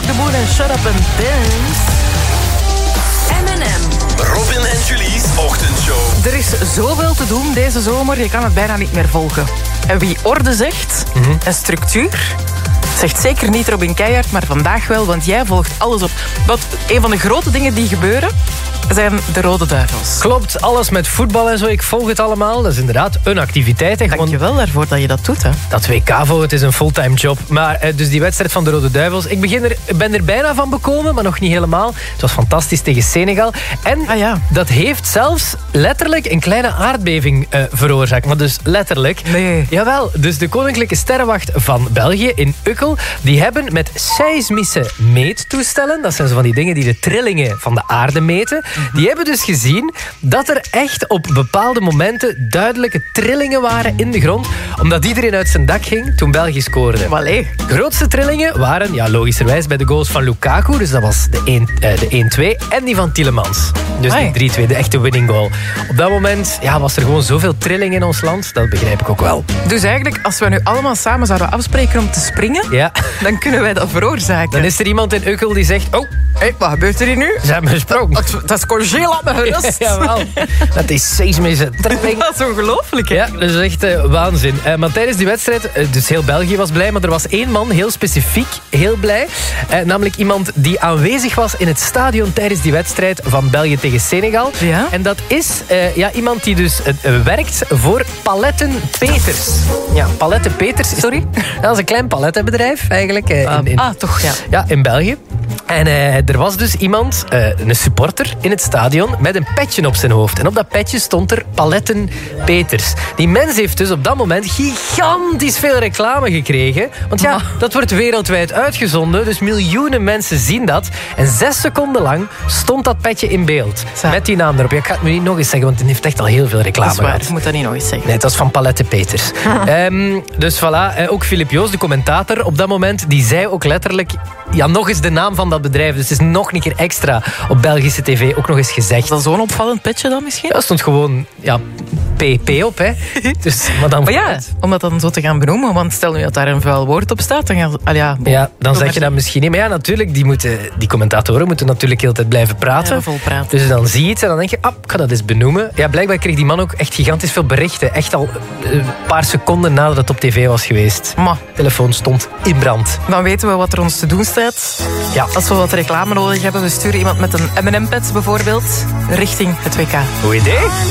the Moon en Shut Up and Dance. M&M. Robin en Julie's ochtendshow. Er is zoveel te doen deze zomer, je kan het bijna niet meer volgen. En wie orde zegt, en structuur, zegt zeker niet Robin Keijaard, maar vandaag wel, want jij volgt alles op. Wat een van de grote dingen die gebeuren, zijn de Rode Duivels. Klopt, alles met voetbal en zo. Ik volg het allemaal. Dat is inderdaad een activiteit. Dank je wel daarvoor dat je dat doet. Hè. Dat WK-vo, het is een fulltime job. Maar dus die wedstrijd van de Rode Duivels. Ik ben er bijna van bekomen, maar nog niet helemaal. Het was fantastisch tegen Senegal. En dat heeft zelfs letterlijk een kleine aardbeving veroorzaakt. Maar dus letterlijk. Nee. Jawel, dus de Koninklijke Sterrenwacht van België in Ukkel, die hebben met seismische meettoestellen, dat zijn zo van die dingen die de trillingen van de aarde meten, die hebben dus gezien dat er echt op bepaalde momenten duidelijke trillingen waren in de grond, omdat iedereen uit zijn dak ging toen België scoorde. Allee. De grootste trillingen waren, ja, logischerwijs bij de goals van Lukaku, dus dat was de 1-2, en die van Tielemans. Dus die 3-2, de echte winning goal. Op dat moment was er gewoon zoveel trilling in ons land, dat begrijp ik ook wel. Dus eigenlijk, als we nu allemaal samen zouden afspreken om te springen, dan kunnen wij dat veroorzaken. Dan is er iemand in Ukkel die zegt, wat gebeurt er hier nu? Ze hebben gesproken. Dat is congé, laat me gerust. Jawel. Dat is seismische trilling. Dat is ongelooflijk, hè? Ja, dat is echt waanzin. Maar tijdens die wedstrijd, dus heel België was blij, maar er was één man heel specifiek heel blij. Namelijk iemand die aanwezig was in het stadion tijdens die wedstrijd van België tegen Senegal. Ja? En dat is iemand die dus werkt voor Paletten Peters. Ja, Paletten Peters. Sorry? Dat is een klein palettenbedrijf eigenlijk. Toch, ja. Ja, in België. En er was dus iemand, een supporter in het stadion, met een petje op zijn hoofd. En op dat petje stond er Paletten Peters. Die mens heeft dus op dat moment gigantisch veel reclame gekregen. Want dat wordt wereldwijd uitgezonden. Dus miljoenen mensen zien dat. En 6 seconden lang stond dat petje in beeld. Met die naam erop. Ja, ik ga het nu niet nog eens zeggen, want het heeft echt al heel veel reclame gehad. Ik moet dat niet nog eens zeggen. Nee, het was van Paletten Peters. Dus voilà, ook Filip Joos, de commentator op dat moment, die zei ook letterlijk nog eens de naam van dat bedrijf. Dus het is nog een keer extra op Belgische tv ook nog eens gezegd. Is dat zo'n opvallend petje dan misschien? Ja, stond gewoon PP op, hè. Dus, maar dan om dat dan zo te gaan benoemen, want stel nu dat daar een vuil woord op staat, dan dan zeg je dat misschien niet. Maar ja, natuurlijk, die commentatoren moeten natuurlijk heel de tijd blijven praten. Ja, vol praten. Dus dan zie je iets en dan denk je, ik ga dat eens benoemen. Ja, blijkbaar kreeg die man ook echt gigantisch veel berichten. Echt al een paar seconden nadat het op tv was geweest. De telefoon stond in brand. Dan weten we wat er ons te doen staat. Ja. Als we wat reclame nodig hebben, we sturen iemand met een M&M-pet bijvoorbeeld richting het WK. Goed idee.